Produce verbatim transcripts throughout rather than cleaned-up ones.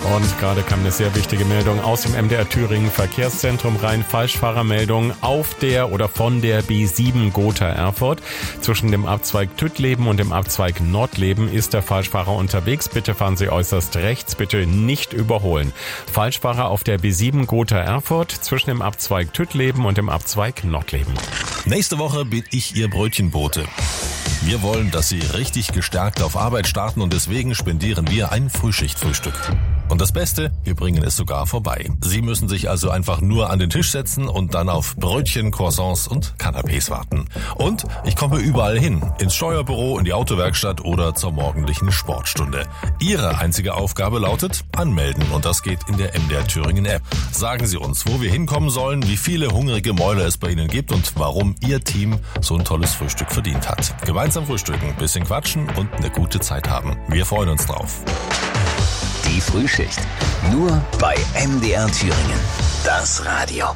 Und gerade kam eine sehr wichtige Meldung aus dem M D R Thüringen Verkehrszentrum rein. Falschfahrermeldung auf der oder von der B sieben Gotha-Erfurt. Zwischen dem Abzweig Tüttleben und dem Abzweig Nordleben ist der Falschfahrer unterwegs. Bitte fahren Sie äußerst rechts, bitte nicht überholen. Falschfahrer auf der B sieben Gotha-Erfurt zwischen dem Abzweig Tüttleben und dem Abzweig Nordleben. Nächste Woche bin ich Ihr Brötchenbote. Wir wollen, dass Sie richtig gestärkt auf Arbeit starten und deswegen spendieren wir ein Frühschichtfrühstück. Und das Beste, wir bringen es sogar vorbei. Sie müssen sich also einfach nur an den Tisch setzen und dann auf Brötchen, Croissants und Canapés warten. Und ich komme überall hin, ins Steuerbüro, in die Autowerkstatt oder zur morgendlichen Sportstunde. Ihre einzige Aufgabe lautet anmelden und das geht in der M D R Thüringen App. Sagen Sie uns, wo wir hinkommen sollen, wie viele hungrige Mäuler es bei Ihnen gibt und warum Ihr Team so ein tolles Frühstück verdient hat. Gemeinsam frühstücken, bisschen quatschen und eine gute Zeit haben. Wir freuen uns drauf. Die Frühschicht. Nur bei M D R Thüringen. Das Radio.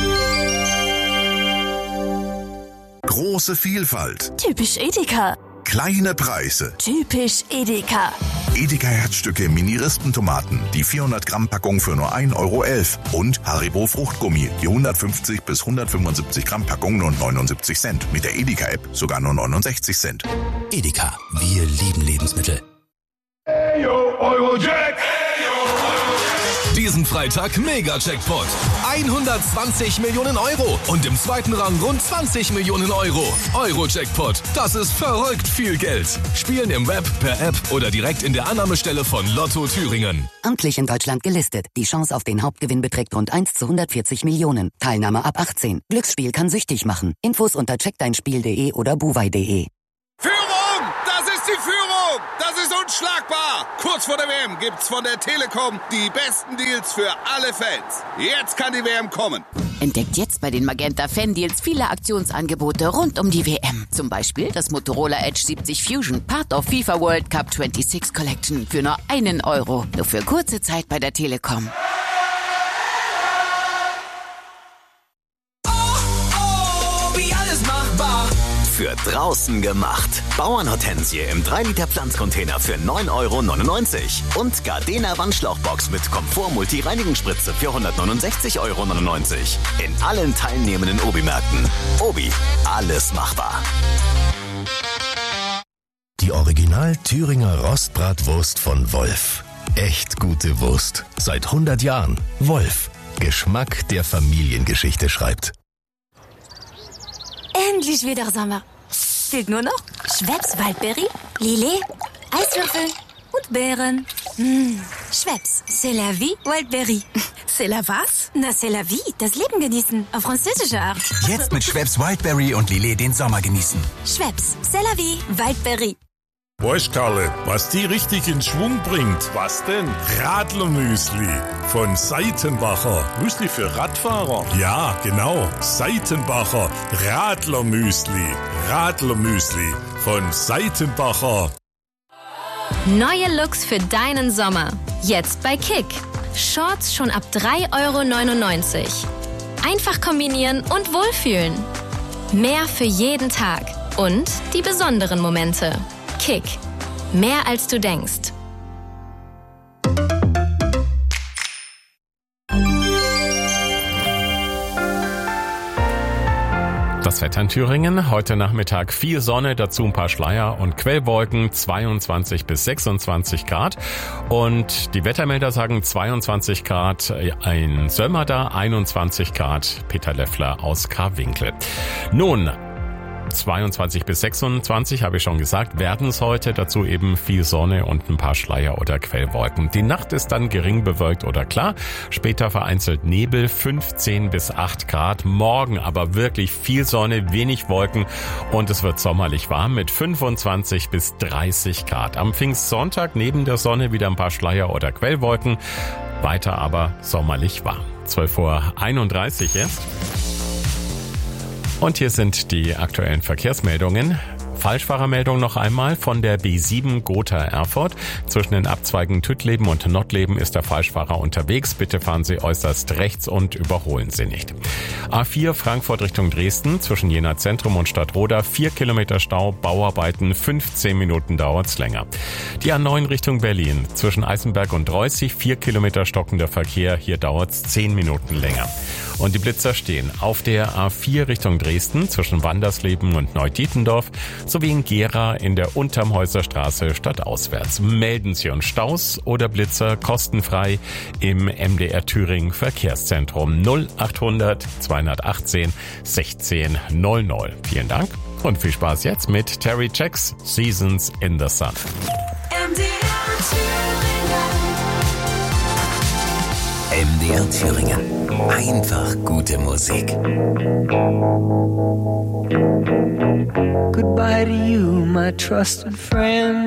Große Vielfalt. Typisch Edeka. Kleine Preise. Typisch Edeka. Edeka Herzstücke Mini-Rispentomaten, die vierhundert Gramm Packung für nur ein Euro elf. Und Haribo Fruchtgummi, die hundertfünfzig bis hundertfünfundsiebzig Gramm Packung nur neunundsiebzig Cent. Mit der Edeka-App sogar nur neunundsechzig Cent. Edeka, wir lieben Lebensmittel. Eyo, Eurojack! Diesen Freitag Mega-Jackpot. hundertzwanzig Millionen Euro und im zweiten Rang rund zwanzig Millionen Euro. Euro-Jackpot, das ist verrückt viel Geld. Spielen im Web, per App oder direkt in der Annahmestelle von Lotto Thüringen. Amtlich in Deutschland gelistet. Die Chance auf den Hauptgewinn beträgt rund eins zu hundertvierzig Millionen. Teilnahme ab achtzehn. Glücksspiel kann süchtig machen. Infos unter check dein spiel punkt de oder buwei punkt de. Führung! Das ist die Führung! Das ist unschlagbar! Kurz vor der W M gibt's von der Telekom die besten Deals für alle Fans. Jetzt kann die W M kommen. Entdeckt jetzt bei den Magenta Fan Deals viele Aktionsangebote rund um die W M. Zum Beispiel das Motorola Edge siebzig Fusion, Part of FIFA World Cup sechsundzwanzig Collection für nur einen Euro. Nur für kurze Zeit bei der Telekom. Für draußen gemacht. Bauernhortensie im drei Liter Pflanzcontainer für neun Euro neunundneunzig. Und Gardena Wandschlauchbox mit Komfort-Multi-Reinigungsspritze für hundertneunundsechzig Euro neunundneunzig. In allen teilnehmenden Obi-Märkten. Obi, alles machbar. Die Original Thüringer Rostbratwurst von Wolf. Echt gute Wurst. Seit hundert Jahren. Wolf. Geschmack, der Familiengeschichte schreibt. Endlich wieder Sommer. Fehlt nur noch Schweppes Waldberry, Lillet, Eiswürfel und Beeren. Mmh. Schweppes, c'est la vie, Waldberry. C'est la was? Na, c'est la vie, das Leben genießen, auf französische Art. Jetzt mit Schweppes Wildberry und Lillet den Sommer genießen. Schweppes, c'est la vie, Waldberry. Weißt Karle, was die richtig in Schwung bringt? Was denn? Radlermüsli von Seitenbacher. Müsli für Radfahrer? Ja, genau. Seitenbacher Radlermüsli. Radlermüsli von Seitenbacher. Neue Looks für deinen Sommer. Jetzt bei Kick. Shorts schon ab drei Euro neunundneunzig. Einfach kombinieren und wohlfühlen. Mehr für jeden Tag. Und die besonderen Momente. Kick. Mehr als du denkst. Das Wetter in Thüringen. Heute Nachmittag viel Sonne, dazu ein paar Schleier und Quellwolken, zweiundzwanzig bis sechsundzwanzig Grad. Und die Wettermelder sagen zweiundzwanzig Grad in Sömmerda, einundzwanzig Grad Peter Leffler aus Karwinkel. Nun, zweiundzwanzig bis sechsundzwanzig, habe ich schon gesagt, werden es heute. Dazu eben viel Sonne und ein paar Schleier oder Quellwolken. Die Nacht ist dann gering bewölkt oder klar. Später vereinzelt Nebel, fünfzehn bis acht Grad. Morgen aber wirklich viel Sonne, wenig Wolken und es wird sommerlich warm mit fünfundzwanzig bis dreißig Grad. Am Pfingstsonntag neben der Sonne wieder ein paar Schleier oder Quellwolken. Weiter aber sommerlich warm. zwölf Uhr einunddreißig jetzt. Und hier sind die aktuellen Verkehrsmeldungen. Falschfahrermeldung noch einmal von der B sieben Gotha-Erfurt. Zwischen den Abzweigen Tüttleben und Nottleben ist der Falschfahrer unterwegs. Bitte fahren Sie äußerst rechts und überholen Sie nicht. A vier Frankfurt Richtung Dresden, zwischen Jena Zentrum und Stadtroda, vier Kilometer Stau, Bauarbeiten, fünfzehn Minuten dauert's länger. Die A neun Richtung Berlin, zwischen Eisenberg und Reußig, vier Kilometer stockender Verkehr, hier dauert's zehn Minuten länger. Und die Blitzer stehen auf der A vier Richtung Dresden, zwischen Wandersleben und Neudietendorf, sowie in Gera in der Untermhäuser Straße stadtauswärts. Melden Sie uns Staus oder Blitzer kostenfrei im M D R Thüringen Verkehrszentrum null achthundert zweihundertachtzehn sechzehn null null. Vielen Dank und viel Spaß jetzt mit Terry Jacks Seasons in the Sun. M D R Thüringen. M D R Thüringen. Einfach gute Musik. Goodbye to you, my trusted friend.